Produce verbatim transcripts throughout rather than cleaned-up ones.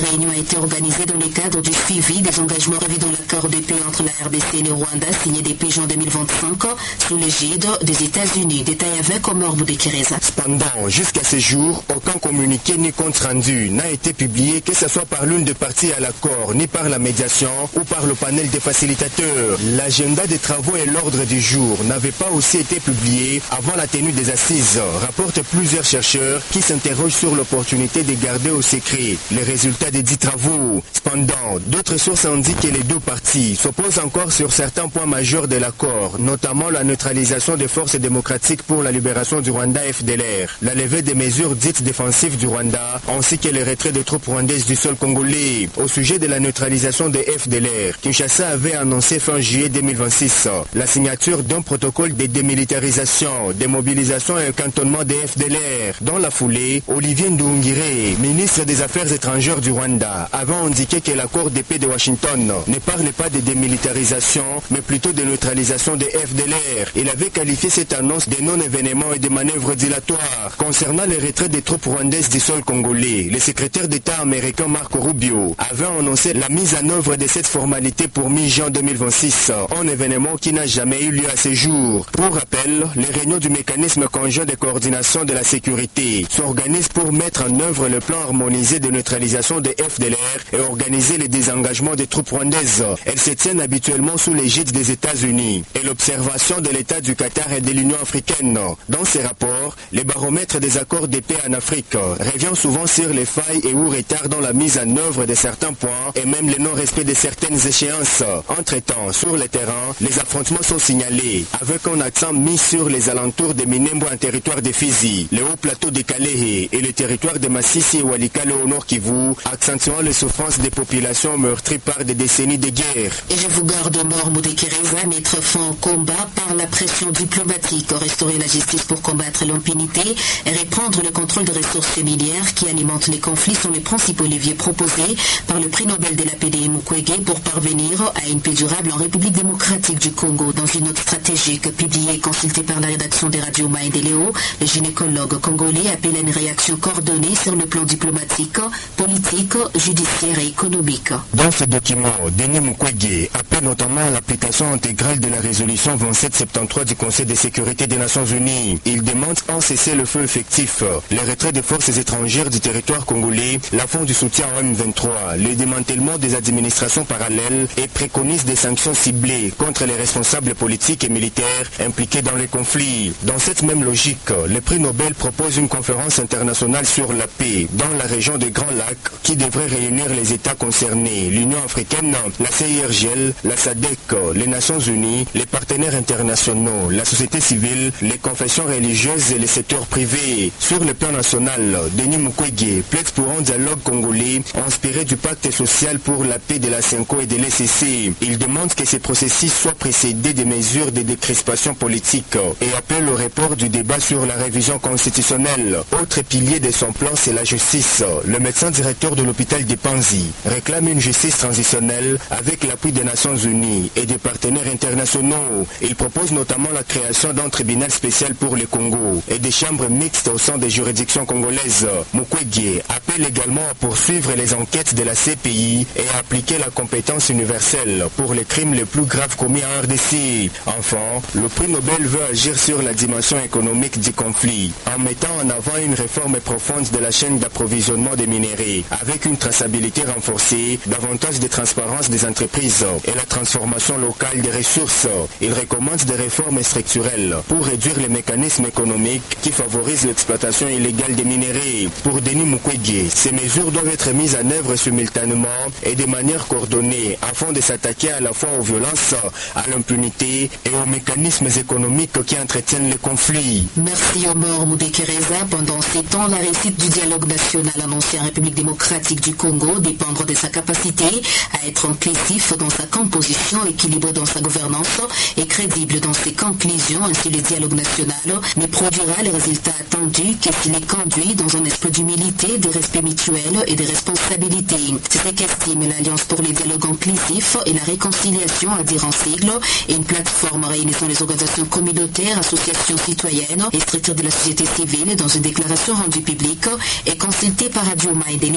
réunion a été organisée dans le cadre du suivi des engagements revus dans l'accord de paix entre la R D C et le Rwanda signé depuis juin deux mille vingt-cinq sous l'égide des États-Unis. Détail avec Omar Moudekereza. Cependant, jusqu'à ce jour, aucun communiqué ni compte rendu n'a été publié, que ce soit par l'une des parties à l'accord, ni par la médiation ou par le panel des facilitateurs. L'agenda des travaux et l'ordre du jour n'avaient pas aussi été publiés avant la tenue des assises, rapportent plusieurs chercheurs qui s'interrogent sur l'opportunité de garder au secret les résultats des dix travaux. Cependant, d'autres sources indiquent que les deux parties s'opposent encore sur certains points majeurs de l'accord, notamment la neutralisation des forces démocratiques pour la libération du Rwanda F D L R, la levée des mesures dites défensives du Rwanda, ainsi que le retrait des troupes rwandaises du sol congolais. Au sujet de la neutralisation des F D L R, Kinshasa avait annoncé fin juillet deux mille vingt-six la signature d'un protocole de démilitarisation, démobilisation et cantonnement des F D L R. Dans la foulée, Olivier Nduhungirehe, ministre des Affaires étrangères du Rwanda, avait indiqué que l'accord de paix de Washington ne parlait pas de démilitarisation, mais plutôt de neutralisation des F D L R. Il avait qualifié cette annonce de non-événements et de manœuvres dilatoires. Concernant le retrait des troupes rwandaises du sol congolais, le secrétaire d'État américain Marco Rubio avait annoncé la mise en œuvre de cette formalité pour mi-juin deux mille vingt-six, un événement qui n'a jamais eu lieu à ce jour. Pour rappel, les réunions du mécanisme conjoint de coordination de la sécurité s'organisent pour mettre en œuvre le plan harmonisé de neutralisation des F D L R et organiser le désengagement des troupes rwandaises. Elles se tiennent habituellement sous l'égide des États-Unis et l'observation de l'État du Qatar et de l'Union africaine. Dans ces rapports, les baromètres des accords de paix en Afrique revient souvent sur les failles et ou retards dans la mise en œuvre de certains points et même le non-respect de certaines échéances. Entre-temps, sur le terrain, les affrontements sont signalés avec un accent mis sur les alentours de Minembwe en territoire de Fizi, le haut plateau de Kalehe et le territoire de Massissi et Walikale au nord Kivu, accentuant les souffrances des populations meurtries par des décennies de guerre. Et je vous garde mort, Moudekereza, mettre fin au combat par la pression diplomatique, restaurer la justice pour combattre l'impunité et reprendre le contrôle des ressources minières qui alimentent les conflits sont les principaux leviers proposés par le prix Nobel de la paix de Mukwege pour parvenir à une paix durable en République démocratique du Congo. Dans une note stratégique publiée et consultée par la rédaction des radios Maendeleo, le gynécologue congolais appelle à une réaction coordonnée sur le plan diplomatique, politique, judiciaire et économique. Dans ce document, Denis Mukwege appelle notamment à l'application intégrale de la résolution vingt-sept soixante-treize du Conseil de sécurité des Nations Unies. Il demande un cessez-le-feu effectif, le retrait des forces étrangères du territoire congolais, la fin du soutien au M vingt-trois, le démantèlement des administrations parallèles et préconise des sanctions ciblées contre les responsables politiques et militaires impliqués dans les conflits. Dans cette même logique, le prix Nobel propose une conférence internationale sur la paix dans la région des Grands Lacs qui devrait réunir les États concernés, l'Union africaine, la C I R G L, la S A D C, les Nations Unies, les partenaires internationaux, la société civile, les confessions religieuses et les secteurs privés. Sur le plan national, Denis Mukwege plaide pour un dialogue congolais inspiré du pacte social pour la paix de la CENCO et de l'E C C. Il demande que ces processus soient précédés des mesures de décrispation politique et appelle au report du débat sur la révision constitutionnelle. Autre pilier de son plan, c'est la justice. Le médecin directeur de l'hôpital de Panzi réclame une justice transitionnelle avec l'appui des Nations Unies et des partenaires internationaux. Il propose notamment la création d'un tribunal spécial pour le Congo et des chambres mixtes au sein des juridictions congolaises. Mukwege appelle également à poursuivre les enquêtes de la C P I et à appliquer la compétence universelle pour les crimes les plus graves commis en R D C. Enfin, le prix Nobel veut agir sur la dimension économique du conflit en mettant en avant une réforme profonde de la chaîne d'approvisionnement des minéraux avec une traçabilité renforcée, davantage de transparence des entreprises et la transformation locale des ressources. Il recommande des réformes structurelles pour réduire les mécanismes économiques qui favorisent l'exploitation illégale des minéraux. Pour Denis Mukwege, ces mesures doivent être mises en œuvre simultanément et de manière coordonnée afin de s'attaquer à la fois aux violences, à l'impunité et aux mécanismes économiques qui entretiennent les conflits. Merci Omar Moudekereza. Pendant ces temps, la réussite du dialogue national annoncé en République démocratique du Congo dépendra de sa capacité à être inclusif dans sa composition, équilibré dans sa gouvernance et crédible dans ses conclusions. Ainsi, le dialogue national ne produira les résultats attendus que s'il est conduit dans un esprit d'humilité, de respect mutuel et de responsabilité. C'est ce qu'estime l'Alliance pour les dialogues inclusifs et la réconciliation, à dire en sigle, une plateforme réunissant les organisations communautaires, associations citoyennes et structures de la société civile dans une déclaration rendue publique et consultée par Radio Maendeleo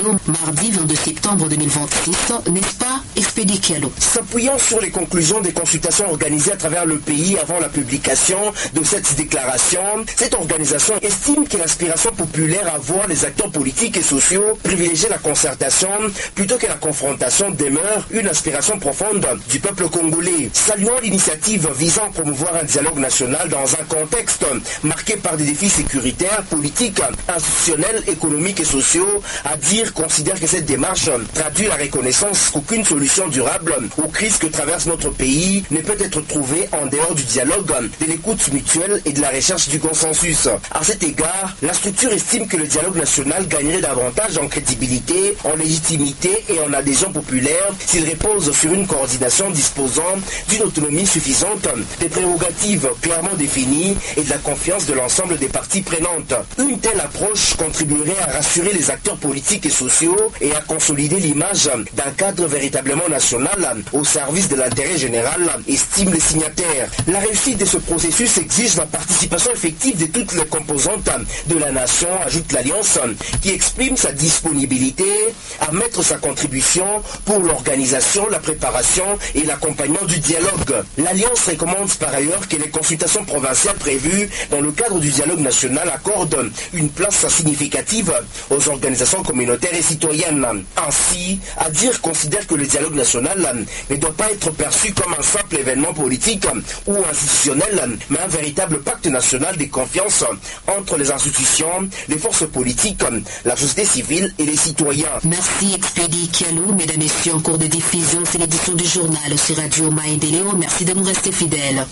mardi vingt-deux septembre deux mille vingt-six, n'est-ce pas, Expédie Kialo? S'appuyant sur les conclusions des consultations organisées à travers le pays avant la publication de cette déclaration, cette organisation estime que l'aspiration populaire à voir les acteurs politiques et sociaux privilégier la concertation plutôt que la confrontation demeure une aspiration profonde du peuple congolais. Saluant l'initiative visant à promouvoir un dialogue national dans un contexte marqué par des défis sécuritaires, politiques, institutionnels, économiques et sociaux, Adir considère que cette démarche traduit la reconnaissance qu'aucune solution durable aux crises que traverse notre pays ne peut être trouvée en dehors du dialogue, de l'écoute mutuelle et de la recherche du consensus. À cet égard, la structure estime que le dialogue national gagnerait davantage en crédibilité, en légitimité et en adhésion populaire s'il repose sur une coordination disposant d'une autonomie suffisante, des prérogatives clairement définies et de la confiance de l'ensemble des parties prenantes. Une telle approche contribuerait à rassurer les acteurs politiques et sociaux et à consolider l'image d'un cadre véritablement national au service de l'intérêt général, estiment les signataires. La réussite de ce processus exige la participation effective de toutes les composantes de la nation, ajoute l'Alliance, qui exprime sa disponibilité à mettre sa contribution pour l'organisation, la préparation et l'accompagnement du dialogue. L'Alliance recommande par ailleurs que les consultations provinciales prévues dans le cadre du dialogue national accordent une place significative aux organisations communautaires et citoyennes. Ainsi, Adir considère que le dialogue national ne doit pas être perçu comme un simple événement politique ou institutionnel, mais un véritable pacte national de confiance entre les institutions, les forces politiques, la société civile et les citoyens. Merci Expédie Kialo. Mesdames et messieurs, en cours de diffusion, c'est l'édition du journal sur Radio Maendeleo. Merci de nous rester fidèles.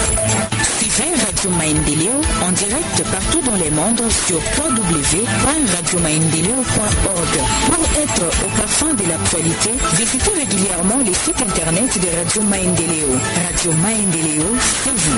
Suivez Radio Maendeleo en direct partout dans le monde sur w w w point radio maendeleo point org. Pour être au parfum de l'actualité, visitez régulièrement le site internet de Radio Maendeleo. Radio Maendeleo, c'est vous.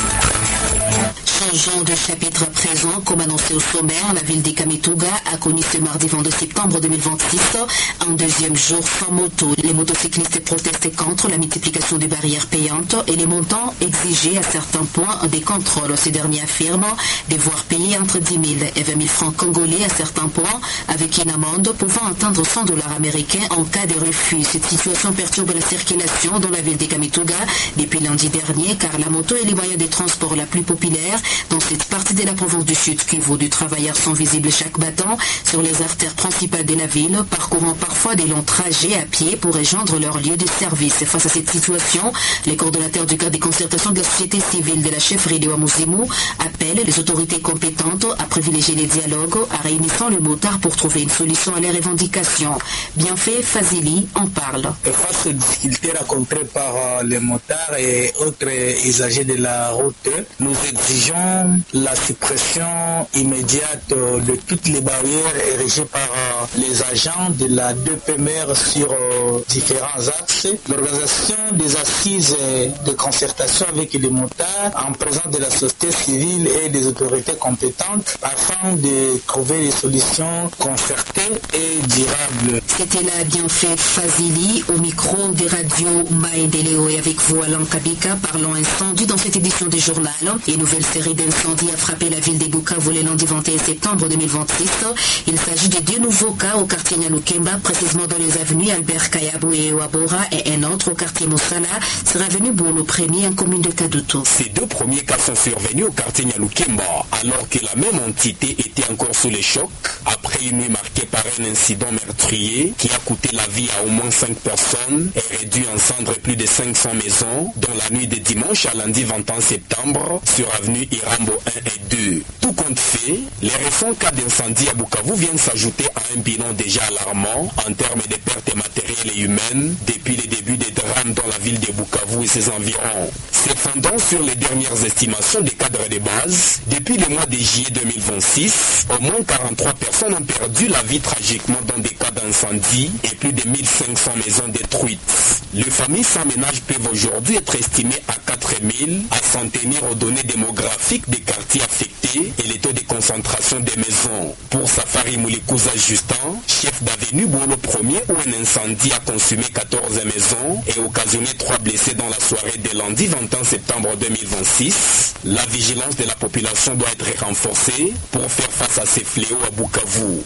Changeons de chapitre à présent. Comme annoncé au sommaire, la ville de Kamituga a connu ce mardi vingt-deux septembre deux mille vingt-six un deuxième jour sans moto. Les motocyclistes protestent contre la multiplication des barrières payantes et les montants exigés à certains points des contrôles. Ces derniers affirment devoir payer entre dix mille et vingt mille francs congolais à certains points, avec une amende pouvant atteindre cent dollars américains en cas de refus. Cette situation perturbe la circulation dans la ville de Kamituga depuis lundi dernier, car la moto est le moyen de transport la plus populaire dans cette partie de la province du Sud Kivu. Du travailleurs sont visibles chaque battant sur les artères principales de la ville, parcourant parfois des longs trajets à pied pour rejoindre leur lieu de service. Face à cette situation, les coordonnateurs du cadre de concertation de la société civile de la chefferie de Wamuzimu appellent les autorités compétentes à privilégier les dialogues, à réunissant les motards pour trouver une solution à leurs revendications. Bienfait Fazili en parle. Face aux difficultés rencontrées par les motards et autres usagers de la route, nous exigeons la suppression immédiate de toutes les barrières érigées par les agents de la D P M R sur différents axes. L'organisation des assises de concertation avec les motards en présence de la société civile et des autorités compétentes afin de trouver des solutions concertées et durables. C'était là Bienfait Fazili au micro des radios Maendeleo et avec vous Alain Kabika parlons incendie dans cette édition du journal. Une nouvelle série d'incendies a frappé la ville de Bukavu le lundi vingt et un septembre deux mille vingt-six. Il s'agit de deux nouveaux cas au quartier Nyalukemba, précisément dans les avenues Albert Kayabou et Wabora, et un autre au quartier Moussala, sera venu pour le premier en commune de Kadutu. Ces deux premiers cas sont survenus au quartier Nyalukemba, alors que la même entité était encore sous les chocs, après une nuit marquée par un incident meurtrier qui a coûté la vie à au moins cinq personnes et réduit en cendres plus de cinq cents maisons, dans la nuit de dimanche à lundi vingt et un septembre, sur avenue Irambo un et deux. Tout compte fait, les récents cas d'incendie à Bukavu viennent s'ajouter à un bilan déjà alarmant en termes de pertes matérielles et humaines depuis le début des drames dans la ville de Bukavu et ses environs. Se fondant sur les dernières estimations des cadres de base, depuis le mois de juillet deux mille vingt-six, au moins quarante-trois personnes ont perdu la vie tragiquement dans des cas d'incendie et plus de mille cinq cents maisons détruites. Les familles sans ménage peuvent aujourd'hui être estimées à quatre mille à s'en tenir aux données démographiques des quartiers affectés et les taux de concentration des maisons. Pour Safari Moulekouza Justin, chef d'avenue Boulo premier, où un incendie a consumé quatorze maisons et occasionné trois blessés dans la soirée de lundi vingt et un septembre deux mille vingt-six, la vigilance de la population doit être renforcée pour faire face à ces fléaux à Bukavu, tout en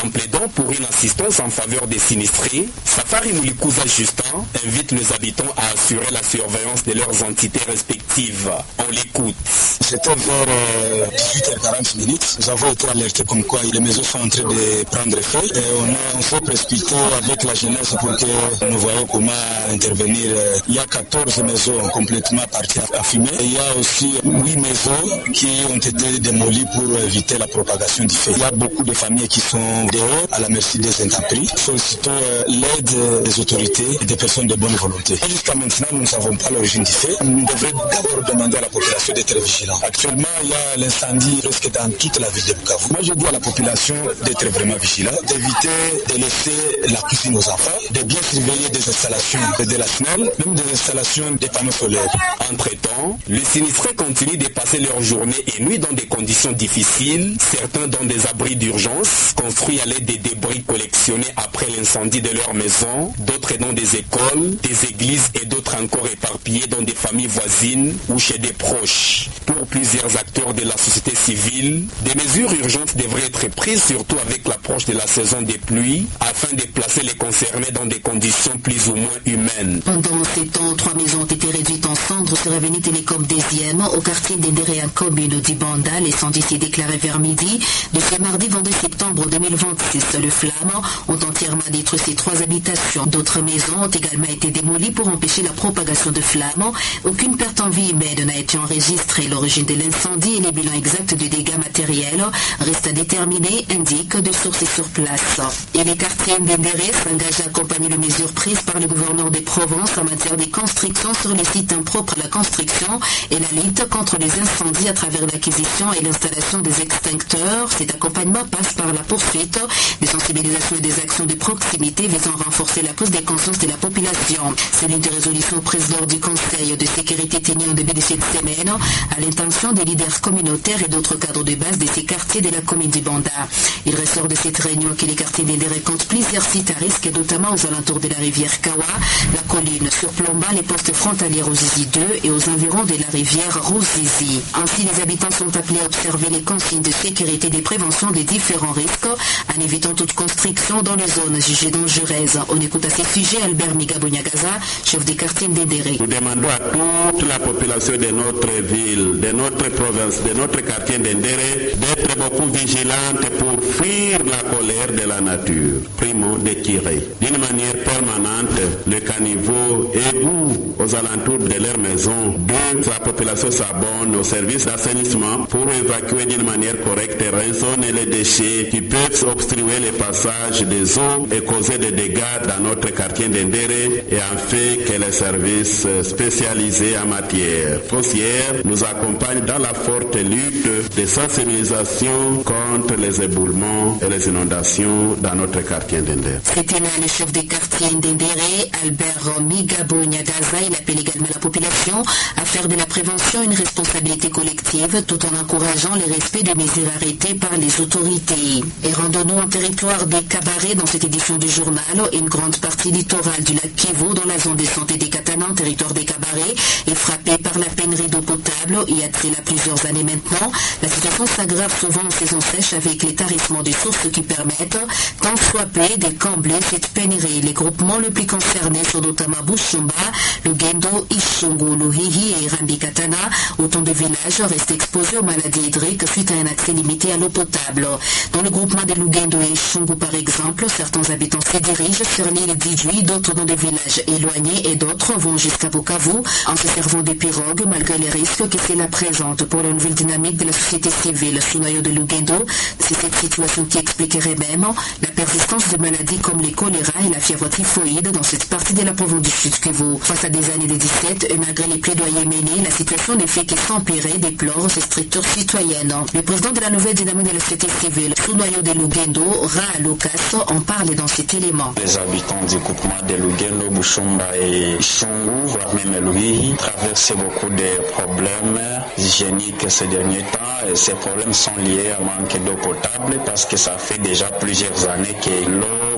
plaidant pour une assistance en faveur des sinistrés, Safari Moulikuza Justin invite les habitants à assurer la surveillance de leurs entités respectives. On l'écoute. C'était vers euh, dix-huit heures quarante minutes. Nous avons été alertés comme quoi les maisons sont en train de prendre feu. Et on, a, on s'est précipité avec la jeunesse pour que nous voyons comment intervenir. Il y a quatorze maisons complètement parties à fumer. Et il y a aussi huit maisons qui ont été démolies pour éviter la propagation du feu. Il y a beaucoup de familles qui sont dehors à la merci des intempéries. Sollicitons euh, l'aide des autorités et des personnes de bonne volonté. Et jusqu'à maintenant, nous ne savons pas l'origine du feu. Nous devrions d'abord demander à la population d'être vigilante. Actuellement, il y a l'incendie presque dans toute la ville de Bukavu. Moi, je dis à la population d'être vraiment vigilante, d'éviter de laisser la cuisine aux enfants, de bien surveiller des installations de la S N E L, même des installations des panneaux solaires. Entre-temps, les sinistrés continuent de passer leur journée et nuit dans des conditions difficiles, certains dans des abris d'urgence, construits à l'aide des débris collectionnés après l'incendie de leur maison, d'autres dans des écoles, des églises et d'autres encore éparpillés dans des familles voisines ou chez des proches. Pour plusieurs acteurs de la société civile, des mesures urgentes devraient être prises, surtout avec l'approche de la saison des pluies, afin de placer les concernés dans des conditions plus ou moins humaines. Pendant ces temps, trois maisons ont été réduites en cendres sur l'avenue Télécom deuxième, au quartier d'Endéré, commune d'Ibanda. L'incendie s'est déclaré vers midi de ce mardi vingt-deux septembre deux mille vingt-six. Les flammes ont entièrement détruit ces trois habitations. D'autres maisons ont également été démolies pour empêcher la propagation de flammes. Aucune perte en vie humaine n'a été enregistrée. L'origine de l'incendie et les bilans exacts des dégâts matériels restent à déterminer, indiquent des sources sur place. Et les quartiers d'Endéré s'engagent à accompagner les mesures prises par le gouverneur des Provinces en matière de construction sur les sites impropres à la construction et la lutte contre les incendies à travers l'acquisition et l'installation des extincteurs. Cet accompagnement passe par la poursuite des sensibilisations et des actions de proximité visant à renforcer la prise de conscience de la population. C'est l'une des résolutions au président du Conseil de sécurité tenue en début de cette semaine à l'intention des leaders communautaires et d'autres cadres de base de ces quartiers de la commune d'Ibanda. Il ressort de cette réunion que les quartiers d'Endéré comptent plusieurs sites à risque, notamment aux alentours de la rivière Kawa, la colline surplombant les postes frontaliers Ruzizi deux et aux environs de la rivière Ruzizi. Ainsi, les habitants sont appelés à observer les consignes de sécurité et de prévention des différents risques en évitant toute construction dans les zones jugées dangereuses. On écoute à ces sujets Albert Migabonyagaza, chef des quartiers d'Endéré. Nous demandons à toute la population de notre ville, de notre province, de notre quartier d'Endéré d'être beaucoup vigilante pour fuir la colère de la nature. Primo, de tirer d'une manière permanente le caniveau égout aux alentours de leur maison. Deux, la population s'abonne aux services d'assainissement pour évacuer d'une manière correcte et raisonner les déchets qui peuvent obstruer le passage des eaux et causer des dégâts dans notre quartier d'Endéré, et enfin que les services spécialisés en matière foncière nous accompagnent dans la forte lutte de sensibilisation contre les éboulements et les inondations dans notre quartier d'Endéré. C'était là le chef des quartiers d'Endéré, Albert Migabonyagaza. Il appelle également la population à faire de la prévention une responsabilité collective tout en encourageant le respect des mesures arrêtées par les autorités. Et rendons-nous en territoire des cabarets dans cette édition du journal. Une grande partie littorale du lac Kivu, dans la zone de santé des Katana, en territoire des cabarets, est frappée par la pénurie d'eau potable. Il y a de cela plusieurs années maintenant. La situation s'aggrave souvent en saison sèche avec les tarissements des sources qui permettent, tant soit peu, de combler cette pénurie. Les groupements les plus concernés sont notamment Bushumba, Lugendo, Ishungu, Luhihi et Rambi Katana. Autant de villages restent exposés aux maladies hydriques suite à un accès limité à l'eau potable. Dans le groupement de Lugendo et Ishungu, par exemple, certains habitants se dirigent sur l'île d'Idjui, d'autres dans des villages éloignés et d'autres vont jusqu'à Bukavu en se servant des pirogues malgré les risques que cela présente pour la nouvelle dynamique de la société civile. Sous noyau de Lugendo, c'est cette situation qui expliquerait même la persistance de maladies comme les choléra et la fièvre typhoïde dans cette partie de la province du Sud Kivu. Face à des années de dix-sept et malgré les plaidoyers menés, la situation ne fait que s'empirer, déplore ces structures citoyennes. Le président de la nouvelle dynamique de la société civile, sous noyau de Lugendo, Ra Lucas, en parle dans cet élément. Les habitants du groupement de Lugendo, Bushumba et Shungu, voire même Luhihi, traversent beaucoup de problèmes hygiéniques ces derniers temps. Et ces problèmes sont liés à un manque d'eau potable parce que ça fait déjà plusieurs années que l'eau potable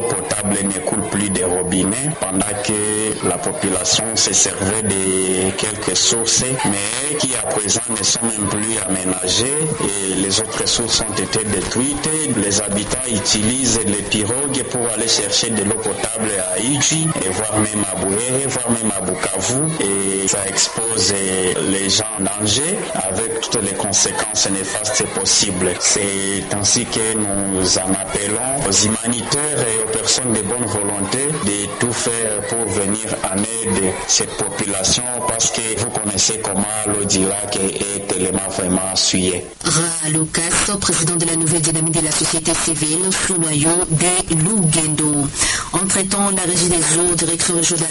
potable ne coule plus des robinets pendant que la population se servait de quelques sources, mais qui à présent ne sont même plus aménagées et les autres sources ont été détruites. Les habitants utilisent les pirogues pour aller chercher de l'eau potable à Iji et voire même à Boué, voire même à Bukavu, et ça expose les gens en danger avec toutes les conséquences néfastes possibles. C'est ainsi que nous en appelons aux humanitaires et aux personnes de bonne volonté de tout faire pour venir en aide à cette population parce que vous connaissez comment l'eau du lac est tellement vraiment essuyée. Lucas, président de la nouvelle dynamique de la société civile, sous noyau des Lugendo. Entre-temps, la régie des eaux, direction régionale